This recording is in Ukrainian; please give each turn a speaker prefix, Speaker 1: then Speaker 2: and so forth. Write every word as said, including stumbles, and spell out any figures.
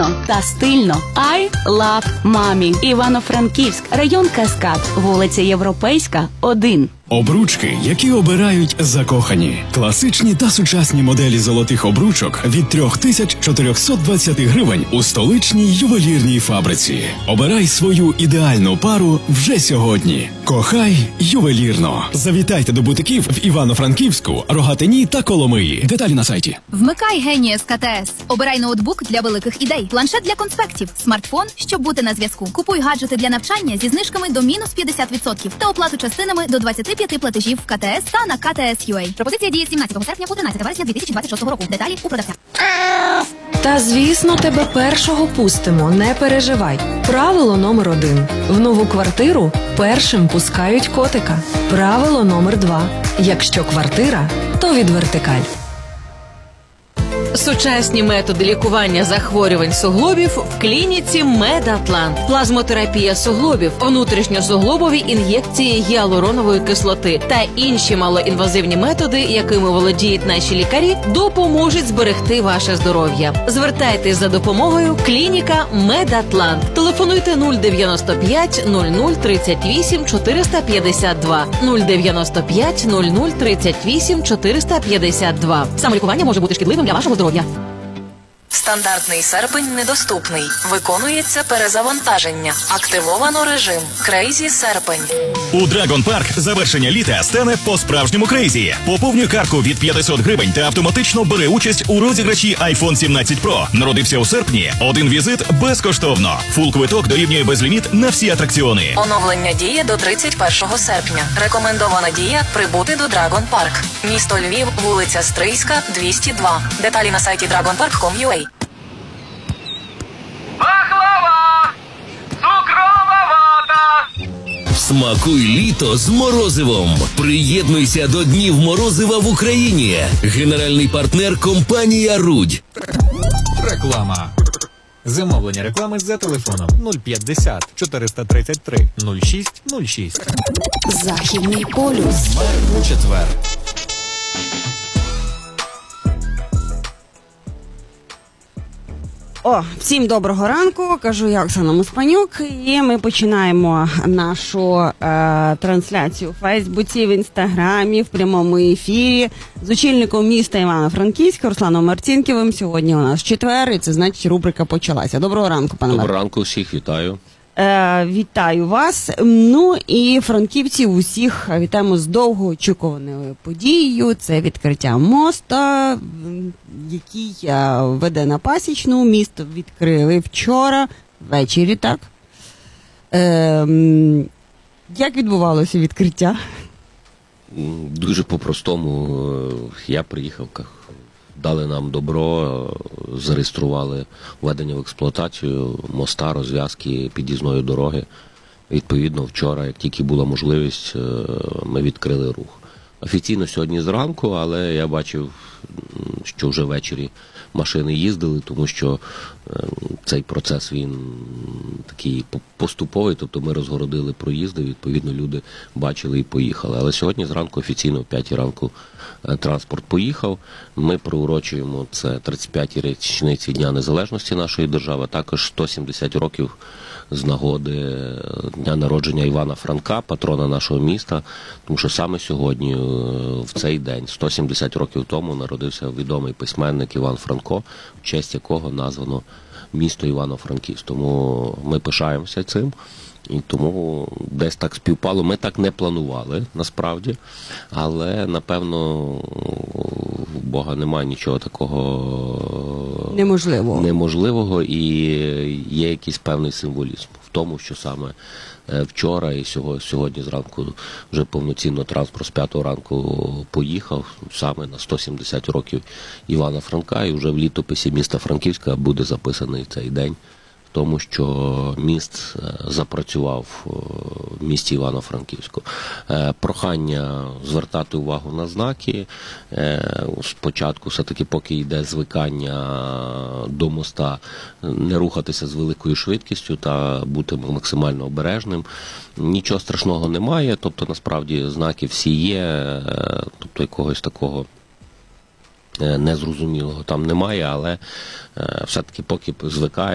Speaker 1: зручно та стильно. I love Mommy. Івано-Франківськ, район Каскад, вулиця Європейська, один.
Speaker 2: Обручки, які обирають закохані. Класичні та сучасні моделі золотих обручок від три тисячі чотириста двадцять гривень у столичній ювелірній фабриці. Обирай свою ідеальну пару вже сьогодні. Кохай ювелірно. Завітайте до бутиків в Івано-Франківську, Рогатині та Коломиї. Деталі на сайті.
Speaker 3: Вмикай Генієс КТС. Обирай ноутбук для великих ідей, планшет для конспектів, смартфон, щоб бути на зв'язку. Купуй гаджети для навчання зі знижками до мінус п'ятдесят відсотків та оплату частинами до двадцяти п'яти платежів в КТС та на КТС.ua. Пропозиція діє з сімнадцятого серпня по тринадцяте вересня дві тисячі двадцять шостого року. Деталі у продавця.
Speaker 4: Та, звісно, тебе першого пустимо, не переживай. Правило номер один. В нову квартиру першим пускають котика. Правило номер два. Якщо квартира, то від вертикаль.
Speaker 5: Сучасні методи лікування захворювань суглобів в клініці Медатлант. Плазмотерапія суглобів, внутрішньосуглобові ін'єкції гіалуронової кислоти та інші малоінвазивні методи, якими володіють наші лікарі, допоможуть зберегти ваше здоров'я. Звертайтесь за допомогою клініка Медатлант. Телефонуйте нуль дев'яносто п'ять нуль нуль тридцять вісім чотириста п'ятдесят два нуль дев'яносто п'ять нуль нуль тридцять вісім чотириста п'ятдесят два. Самолікування може бути шкідливим для вашого здоров'я.
Speaker 6: Стандартний серпень недоступний. Виконується перезавантаження. Активовано режим. Крейзі серпень.
Speaker 7: У Драгон Парк завершення літа стане по-справжньому крейзі. Поповнюй картку від п'ятсот гривень та автоматично бери участь у розіграші айфон сімнадцять про. Народився у серпні? Один візит безкоштовно. Фул квиток дорівнює безліміт на всі атракціони.
Speaker 6: Оновлення діє до тридцять першого серпня. Рекомендована дія – прибути до Драгон Парк. Місто Львів, вулиця Стрийська, двісті два. Деталі на сайті драгон парк крапка ком крапка ю а.
Speaker 8: Пахлава! Цукрова вата!
Speaker 9: Смакуй літо з морозивом. Приєднуйся до Днів морозива в Україні. Генеральний партнер – компанія «Рудь».
Speaker 10: Реклама. Замовлення реклами за телефоном нуль п'ятдесят чотириста тридцять три нуль шість нуль шість.
Speaker 1: Західний полюс.
Speaker 10: У четвер.
Speaker 11: О, всім доброго ранку, кажу я, Оксана Моспанюк, і ми починаємо нашу е, трансляцію у Фейсбуці, в Інстаграмі, в прямому ефірі з очільником міста Івано-Франківська Русланом Марцінківим. Сьогодні у нас четвер, і це значить рубрика почалася. Доброго ранку, пане Марко.
Speaker 12: Доброго ранку, всіх вітаю.
Speaker 11: Е, вітаю вас. Ну і франківців усіх вітаємо з довгоочікуваною подією. Це відкриття моста, який е, веде на Пасічну. Місто відкрили вчора, ввечері, так? Е, як відбувалося відкриття?
Speaker 12: Дуже по-простому. Я приїхав, дали нам добро, зареєстрували введення в експлуатацію моста, розв'язки під'їзної дороги. Відповідно, вчора, як тільки була можливість, ми відкрили рух. Офіційно сьогодні зранку, але я бачив, що вже ввечері машини їздили, тому що цей процес, він такий поступовий, тобто ми розгородили проїзди, відповідно люди бачили і поїхали. Але сьогодні зранку офіційно в п'ятій ранку транспорт поїхав. Ми приурочуємо це тридцять п'ятій річниці Дня Незалежності нашої держави, а також сто сімдесят років з нагоди дня народження Івана Франка, патрона нашого міста, тому що саме сьогодні, в цей день, сто сімдесят років тому, народився відомий письменник Іван Франко, в честь якого названо місто Івано-Франківськ. Тому ми пишаємося цим. І тому десь так співпало. Ми так не планували, насправді, але, напевно, у Бога немає нічого такого
Speaker 11: неможливого.
Speaker 12: неможливого, і є якийсь певний символізм в тому, що саме вчора і сьогодні зранку вже повноцінно транспорт з п'ятого ранку поїхав саме на сто сімдесят років Івана Франка, і вже в літописі міста Франківська буде записаний цей день. Тому що міст запрацював в місті Івано-Франківську. Прохання звертати увагу на знаки. Спочатку, все-таки, поки йде звикання до моста, не рухатися з великою швидкістю та бути максимально обережним. Нічого страшного немає, тобто, насправді, знаки всі є, тобто якогось такого незрозумілого там немає, але все-таки поки звикає,